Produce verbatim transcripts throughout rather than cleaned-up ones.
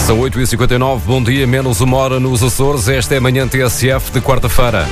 São oito e cinquenta e nove, bom dia, menos uma hora nos Açores. Esta é a manhã T S F de quarta-feira.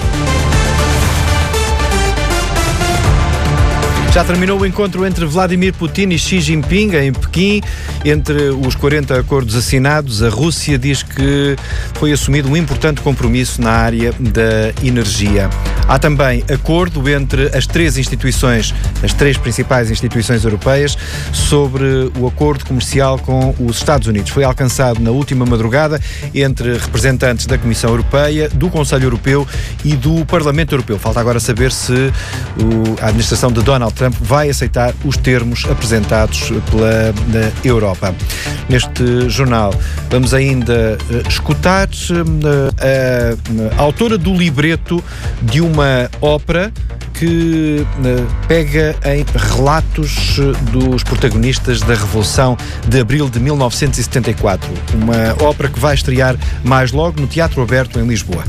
Já terminou o encontro entre Vladimir Putin e Xi Jinping em Pequim. Entre os quarenta acordos assinados, a Rússia diz que foi assumido um importante compromisso na área da energia. Há também acordo entre as três instituições, as três principais instituições europeias, sobre o acordo comercial com os Estados Unidos. Foi alcançado na última madrugada entre representantes da Comissão Europeia, do Conselho Europeu e do Parlamento Europeu. Falta agora saber se o, a administração de Donald Trump vai aceitar os termos apresentados pela Europa. Neste jornal vamos ainda uh, escutar uh, a, a autora do libreto de uma ópera que uh, pega em relatos uh, dos protagonistas da Revolução de Abril de mil novecentos e setenta e quatro. Uma ópera que vai estrear mais logo no Teatro Aberto em Lisboa.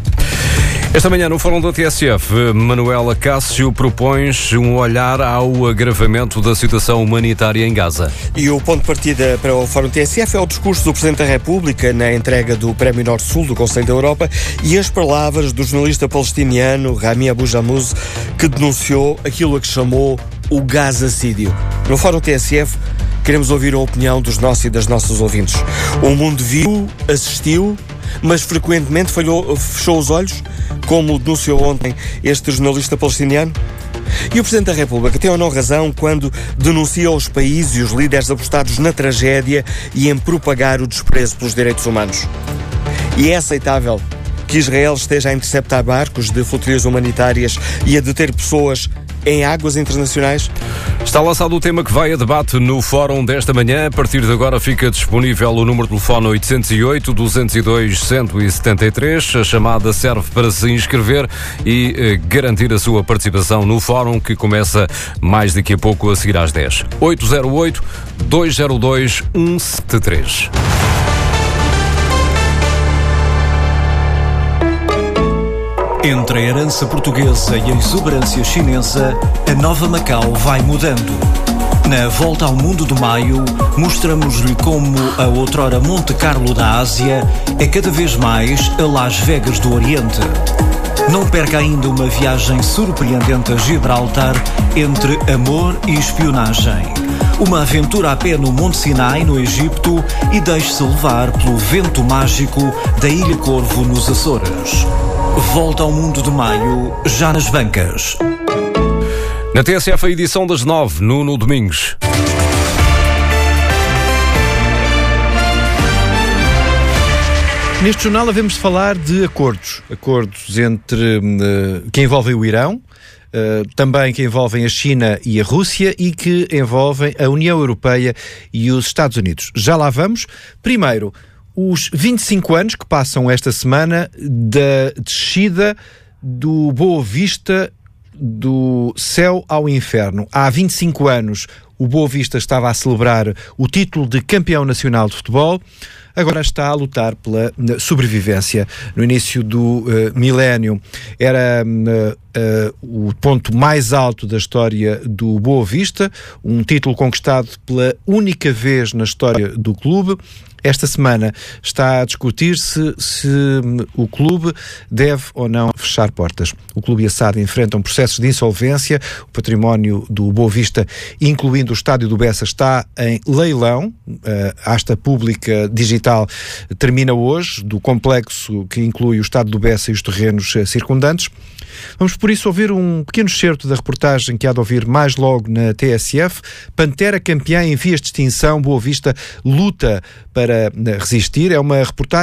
Esta manhã, no Fórum da T S F, Manuela Cássio propõe um olhar ao agravamento da situação humanitária em Gaza. E o ponto de partida para o Fórum T S F é o discurso do Presidente da República na entrega do Prémio Norte-Sul do Conselho da Europa e as palavras do jornalista palestiniano Rami Abu Jamuz, que denunciou aquilo a que chamou o Gazasídio. No Fórum T S F, queremos ouvir a opinião dos nossos e das nossas ouvintes. O mundo viu, assistiu, mas frequentemente falhou, fechou os olhos, como denunciou ontem este jornalista palestiniano? E o Presidente da República tem ou não razão quando denuncia os países e os líderes apostados na tragédia e em propagar o desprezo pelos direitos humanos? E é aceitável que Israel esteja a interceptar barcos de flotilhas humanitárias e a deter pessoas em águas internacionais? Está lançado o tema que vai a debate no Fórum desta manhã. A partir de agora fica disponível o número de telefone oitocentos e oito, duzentos e dois, cento e setenta e três. A chamada serve para se inscrever e eh, garantir a sua participação no Fórum, que começa mais daqui a pouco, a seguir às dez. oito zero oito, dois zero dois, um sete três. Entre a herança portuguesa e a exuberância chinesa, a nova Macau vai mudando. Na Volta ao Mundo de Maio, mostramos-lhe como a outrora Monte Carlo da Ásia é cada vez mais a Las Vegas do Oriente. Não perca ainda uma viagem surpreendente a Gibraltar entre amor e espionagem. Uma aventura a pé no Monte Sinai, no Egito, e deixe-se levar pelo vento mágico da Ilha Corvo, nos Açores. Volta ao Mundo de Maio, já nas bancas. Na T S F, a edição das nove, Nuno Domingos. Neste jornal havemos de falar de acordos. Acordos entre uh, que envolvem o Irão, uh, também que envolvem a China e a Rússia e que envolvem a União Europeia e os Estados Unidos. Já lá vamos. Primeiro, os vinte e cinco anos que passam esta semana da descida do Boa Vista do céu ao inferno. Há vinte e cinco anos o Boa Vista estava a celebrar o título de campeão nacional de futebol. Agora está a lutar pela sobrevivência. No início do uh, milénio era uh, uh, o ponto mais alto da história do Boa Vista, um título conquistado pela única vez na história do clube. Esta semana está a discutir-se se o clube deve ou não fechar portas. O clube e a S A D enfrentam processos de insolvência. O património do Boa Vista, incluindo o estádio do Bessa, está em leilão. A asta pública digital termina hoje, do complexo que inclui o estádio do Bessa e os terrenos circundantes. Vamos, por isso, ouvir um pequeno excerto da reportagem que há de ouvir mais logo na T S F. Pantera campeã em vias de extinção, Boa Vista luta para resistir. É uma reportagem